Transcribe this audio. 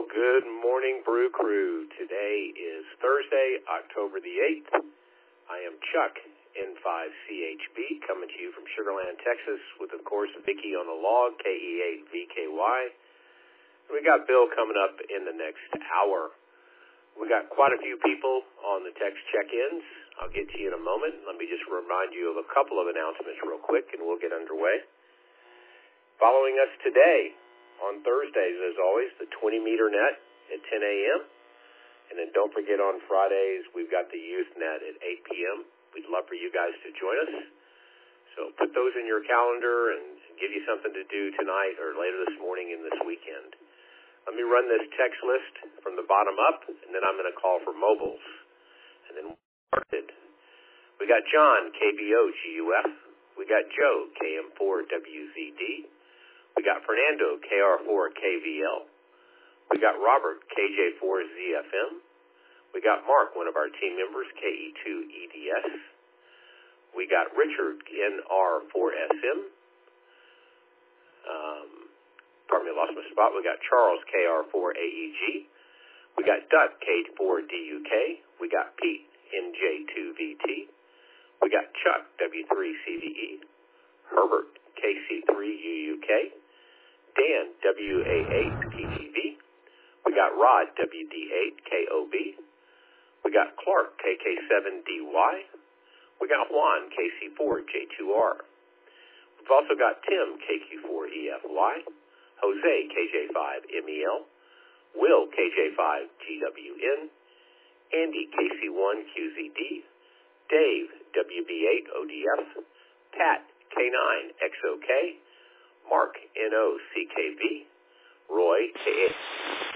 Well, good morning, Brew Crew. Today is Thursday, October the 8th. I am Chuck, N5CHB, coming to you from Sugar Land, Texas, with, of course, Vicky on the log, KE8VKY. We got Bill coming up in the next hour. We got quite a few people on the text check-ins. I'll get to you in a moment. Let me just remind you of a couple of announcements real quick, and we'll get underway. Following us today, on Thursdays, as always, the 20-meter net at 10 a.m. And then don't forget on Fridays, we've got the youth net at 8 p.m. We'd love for you guys to join us. So put those in your calendar and give you something to do tonight or later this morning and this weekend. Let me run this text list from the bottom up, and then I'm going to call for mobiles. And then we'll start it. We got John, KBO-GUF. We got Joe, KM4WZD. We got Fernando, KR4KVL. We got Robert, KJ4ZFM. We got Mark, one of our team members, KE2EDS. We got Richard, NR4SM. Pardon me, I lost my spot. We got Charles, KR4AEG. We got Duck, K4DUK. We got Pete, NJ2VT. We got Chuck, W3CVE. Herbert, KC3UUK. Dan, WA8PGV. We got Rod, WD8KOB. We got Clark, KK7DY. We got Juan, KC4J2R. We've also got Tim, KQ4EFY. Jose, KJ5MEL. Will, KJ5GWN. Andy, KC1QZD. Dave, WB8ODF. Pat, K9XOK. Mark, NOCKV. Roy,